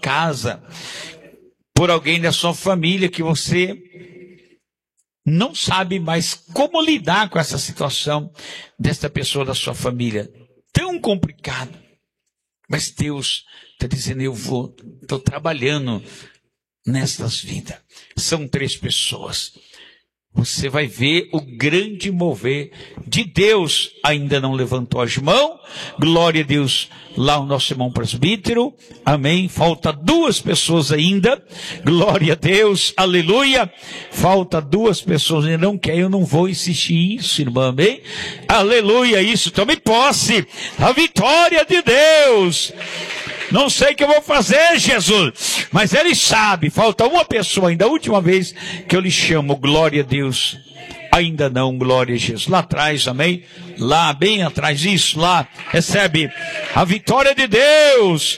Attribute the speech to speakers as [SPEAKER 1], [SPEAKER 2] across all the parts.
[SPEAKER 1] casa, por alguém da sua família que você não sabe mais como lidar com essa situação desta pessoa da sua família. Tão complicado. Mas Deus está dizendo, estou trabalhando nestas vidas. São 3 pessoas. Você vai ver o grande mover de Deus. Ainda não levantou as mãos. Glória a Deus. Lá o nosso irmão presbítero. Amém. Falta 2 pessoas ainda. Glória a Deus. Aleluia. Falta 2 pessoas. Eu não quero, eu não vou insistir isso, irmã. Amém. Aleluia. Isso. Tome posse. A vitória de Deus. Não sei o que eu vou fazer, Jesus, mas Ele sabe. Falta uma pessoa ainda, a última vez que eu lhe chamo, glória a Deus. Ainda não, glória a Jesus. Lá atrás, amém? Lá, bem atrás, isso, lá, recebe a vitória de Deus.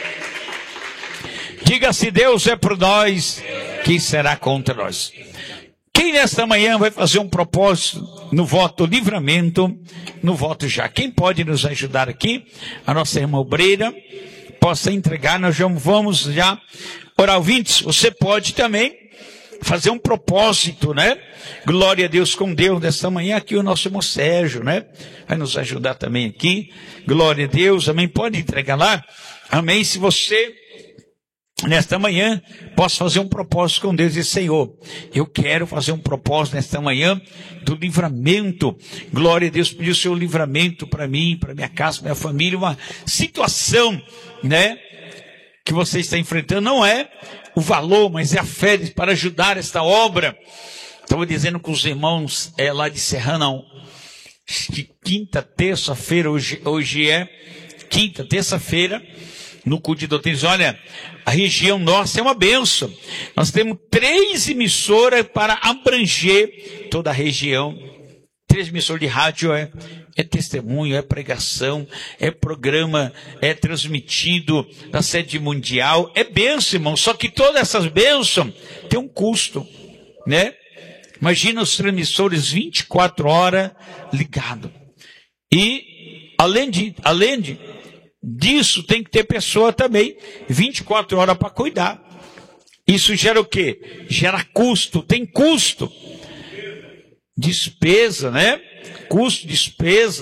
[SPEAKER 1] Diga, se Deus é por nós, quem será contra nós? Quem nesta manhã vai fazer um propósito no voto livramento, no voto já? Quem pode nos ajudar aqui? A nossa irmã obreira. Possa entregar, nós já vamos orar. Ouvintes, você pode também fazer um propósito, né? Glória a Deus com Deus, desta manhã aqui o nosso irmão Sérgio, né? Vai nos ajudar também aqui, glória a Deus, amém, pode entregar lá, amém, se você, nesta manhã, possa fazer um propósito com Deus e Senhor, eu quero fazer um propósito nesta manhã do livramento, glória a Deus, pedir o seu livramento para mim, para minha casa, para minha família, uma situação, né, que você está enfrentando, não é o valor, mas é a fé para ajudar esta obra. Estava dizendo com os irmãos lá de Serrana, de quinta, terça-feira, hoje é quinta, terça-feira, no culto de doutrinas, olha, a região nossa é uma bênção. Nós temos 3 emissoras para abranger toda a região. 3 emissoras de rádio é testemunho, é pregação, é programa, é transmitido na sede mundial, é bênção, irmão. Só que todas essas bênçãos têm um custo, né? Imagina os transmissores 24 horas ligados. E além disso, tem que ter pessoa também 24 horas para cuidar. Isso gera o quê? Gera custo, tem custo. Despesa, né? Custo, despesa.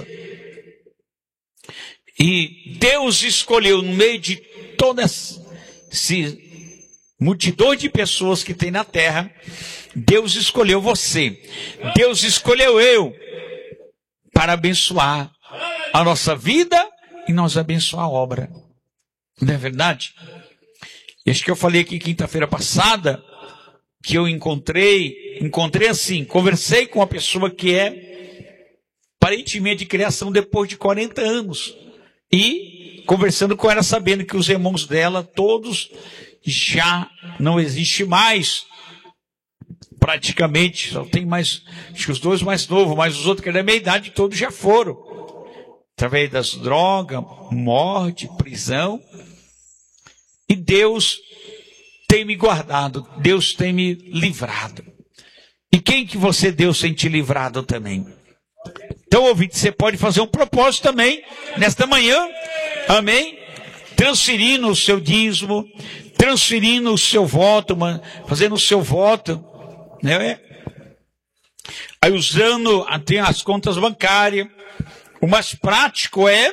[SPEAKER 1] E Deus escolheu no meio de toda essa multidão de pessoas que tem na terra, Deus escolheu você. Deus escolheu eu para abençoar a nossa vida e nós abençoar a obra. Não é verdade? E acho que eu falei aqui quinta-feira passada, que eu encontrei assim, conversei com uma pessoa que é aparentemente de criação depois de 40 anos. E conversando com ela, sabendo que os irmãos dela, todos já não existem mais. Praticamente, só tem mais, acho que os 2 mais novos, mas os outros que é da minha idade, todos já foram. Através das drogas, morte, prisão. E Deus tem me guardado, Deus tem me livrado. E quem que Deus tem te livrado também? Então, ouvinte, você pode fazer um propósito também, nesta manhã, amém? Transferindo o seu dízimo, transferindo o seu voto, fazendo o seu voto, né? Aí usando até as contas bancárias. O mais prático é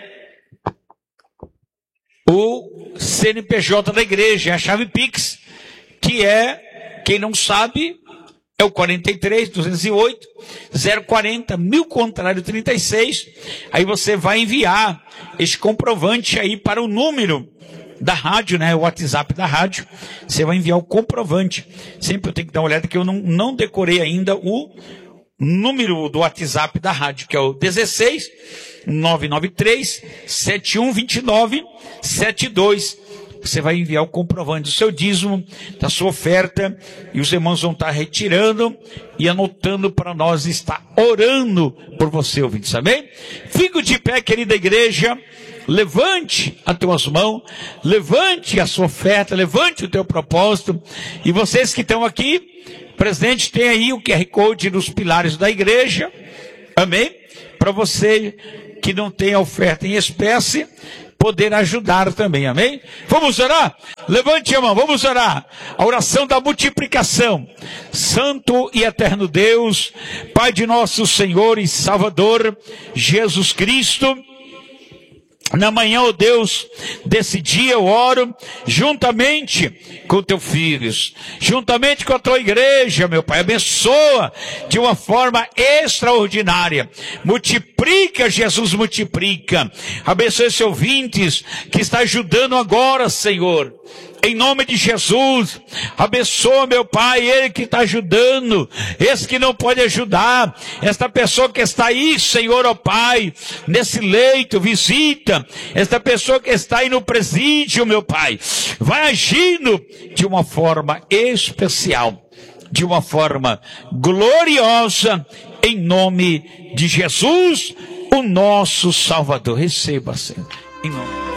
[SPEAKER 1] o CNPJ da igreja, a chave Pix, que é, quem não sabe, é o 43-208-040-1000-36. Aí você vai enviar esse comprovante aí para o número da rádio, né? O WhatsApp da rádio. Você vai enviar o comprovante. Sempre eu tenho que dar uma olhada que eu não decorei ainda o número do WhatsApp da rádio, que é o 16-993-7129-72. Você vai enviar o comprovante do seu dízimo, da sua oferta, e os irmãos vão estar retirando e anotando para nós estar orando por você, ouvintes, amém? Fique de pé, querida igreja, levante as tuas mãos, levante a sua oferta, levante o teu propósito, e vocês que estão aqui, presidente, tem aí o QR Code dos pilares da igreja, amém? Para você que não tem a oferta em espécie, poder ajudar também, amém? Vamos orar? Levante a mão, vamos orar. A oração da multiplicação. Santo e eterno Deus, Pai de nosso Senhor e Salvador, Jesus Cristo, na manhã, ó Deus, desse dia eu oro juntamente com teus filhos, juntamente com a tua igreja, meu Pai. Abençoa de uma forma extraordinária. Multiplica, Jesus, multiplica. Abençoa esses ouvintes que está ajudando agora, Senhor. Em nome de Jesus, abençoa, meu Pai, ele que está ajudando, esse que não pode ajudar, esta pessoa que está aí, Senhor, ó Pai, nesse leito, visita, esta pessoa que está aí no presídio, meu Pai, vai agindo de uma forma especial, de uma forma gloriosa, em nome de Jesus, o nosso Salvador. Receba, Senhor, em nome.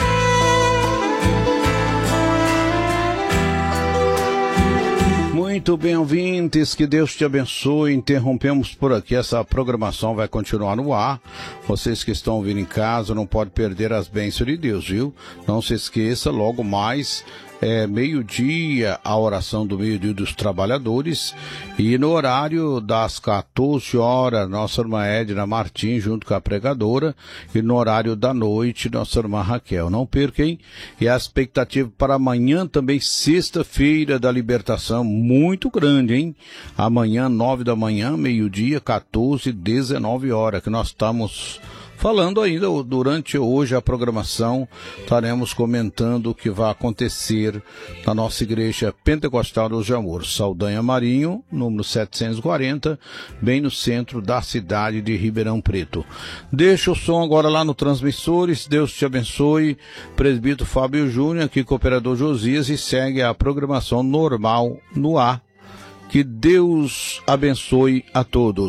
[SPEAKER 2] Muito bem, ouvintes, que Deus te abençoe. Interrompemos por aqui, essa programação vai continuar no ar. Vocês que estão ouvindo em casa não podem perder as bênçãos de Deus, viu? Não se esqueça, logo mais, meio-dia, a oração do meio-dia dos trabalhadores, e no horário das 14 horas, nossa irmã Edna Martins, junto com a pregadora, e no horário da noite, nossa irmã Raquel. Não percam, e a expectativa para amanhã também, sexta-feira da libertação, muito grande, hein? Amanhã, 9 da manhã, meio-dia, 14, 19 horas, que nós estamos falando ainda durante hoje a programação, estaremos comentando o que vai acontecer na nossa igreja Pentecostal do Jamor, Saldanha Marinho, número 740, bem no centro da cidade de Ribeirão Preto. Deixa o som agora lá no Transmissores, Deus te abençoe, presbítero Fábio Júnior, aqui cooperador Josias, e segue a programação normal no ar. Que Deus abençoe a todos.